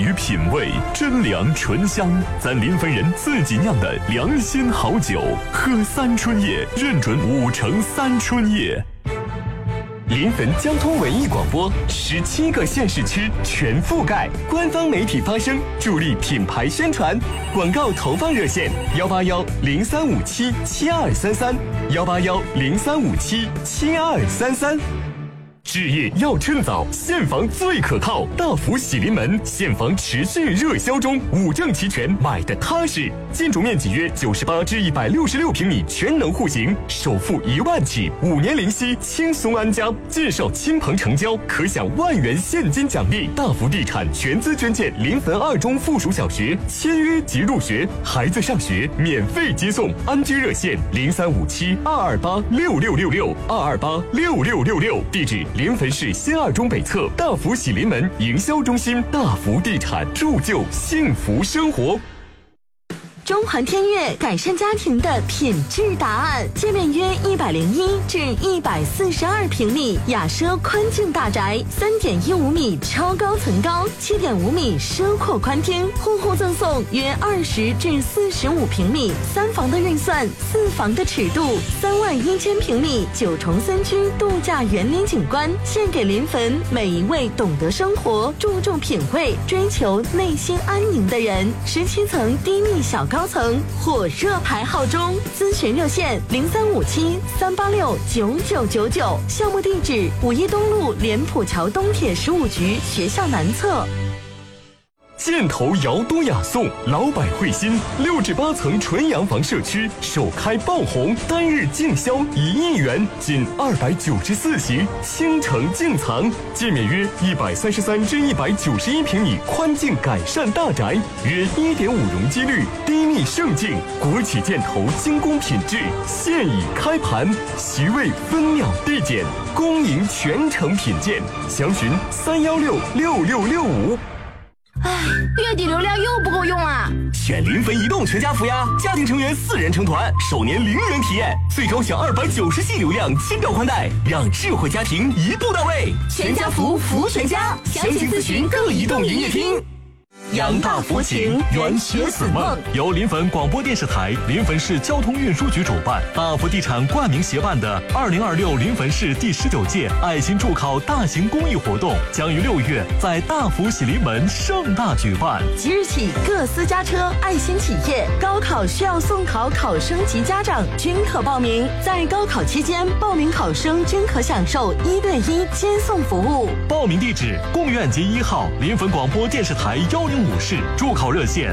于品味，真粮醇香，咱临汾人自己酿的良心好酒，喝三春叶，认准5成三春叶。临汾交通文艺广播17个县市区全覆盖，官方媒体发声，助力品牌宣传。广告投放热线：181-0357-7233，181-0357-7233。置业要趁早，现房最可靠。大福喜临门，现房持续热销中，5证齐全，买的踏实。建筑面积约98至166平米，全能户型，首付1万起，5年零息，轻松安家。介绍亲朋成交，可享1万元现金奖励。大福地产全资捐建临汾2中附属小学，签约即入学，孩子上学免费接送。安居热线：0357-228-6666，228-6666。地址：临汾市新2中北侧大福喜临门营销中心。大福地产，铸就幸福生活。 中环天悦改善家庭的品质答案，界面约101至142平米，雅奢宽净大宅，3.15米超高层高，7.5米奢阔宽厅，户户赠送约20至45平米，3房的预算，4房的尺度，31000平米9重3居度假园林景观，献给临汾每一位懂得生活、注重品味、追求内心安宁的人。17层低密小高层火热排号中，咨询热线0357-386-9999，项目地址5一东路莲浦桥东铁15局学校南侧。 箭头窑多雅颂，老百惠新6至8层纯洋房社区首开爆红，单日净销1亿元，仅294席，倾城净藏，界面约133至191平米宽净改善大宅，约1.5容积率，低密盛境，国企箭头精工品质，现已开盘，席位分秒递减，恭迎全程品鉴，详询3166665。 唉，月底流量又不够用啊！ 选临汾移动全家福呀，家庭成员4人成团，首年0元体验，最高享290G流量，亲照宽带，让智慧家庭一步到位。 全家福，福全家，详情咨询各移动营业厅。 扬大福情，圆学子梦，由临汾广播电视台、临汾市交通运输局主办，大福地产冠名协办的2026临汾市第19届爱心助考大型公益活动，将于6月在大福喜临门盛大举办。 即日起，各私家车、爱心企业、高考需要送考考生及家长均可报名。在高考期间，报名考生均可享受1对1接送服务。 报名地址：贡院街1号临汾广播电视台105室，助考热线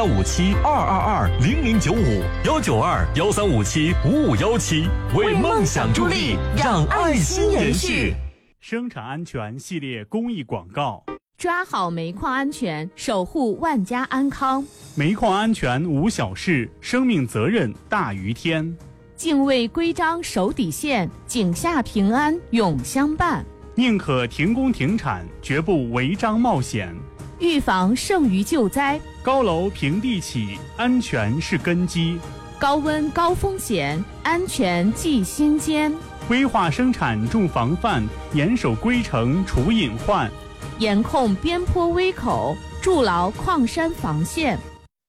0357-222-0095，192-1357-5517，为梦想助力，让爱心延续。 生产安全系列公益广告： 抓好煤矿安全，守护万家安康。 煤矿安全无小事，生命责任大于天。 敬畏规章守底线，井下平安永相伴。 宁可停工停产，绝不违章冒险。 预防胜于救灾， 高楼平地起，安全是根基。 高温高风险，安全记心间。 危化生产重防范，严守规程除隐患。 严控边坡危口，筑牢矿山防线。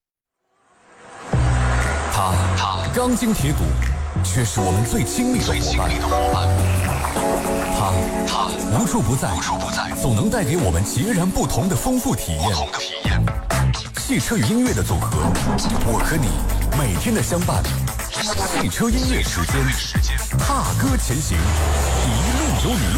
他钢筋铁骨，却是我们最亲密的伙伴。他无处不在，总能带给我们截然不同的丰富体验。汽车与音乐的组合，我和你每天的相伴。汽车音乐时间，踏歌前行，一路有你。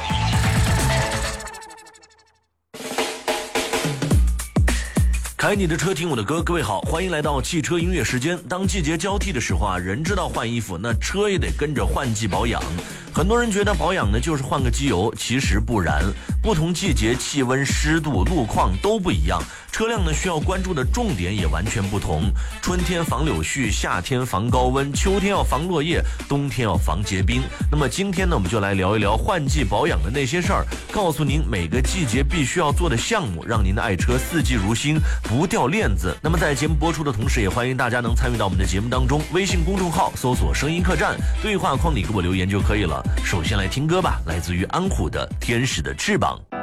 开你的车，听我的歌。各位好，欢迎来到汽车音乐时间。当季节交替的时候啊，人知道换衣服，那车也得跟着换季保养。很多人觉得保养呢就是换个机油，其实不然。不同季节气温、湿度、路况都不一样，车辆呢需要关注的重点也完全不同。春天防柳絮，夏天防高温，秋天要防落叶，冬天要防结冰。那么今天呢，我们就来聊一聊换季保养的那些事儿，告诉您每个季节必须要做的项目，让您的爱车四季如新，不掉链子。那么在节目播出的同时，也欢迎大家能参与到我们的节目当中，微信公众号搜索声音客栈，对话框里给我留言就可以了。首先来听歌吧，来自于安虎的《天使的翅膀》。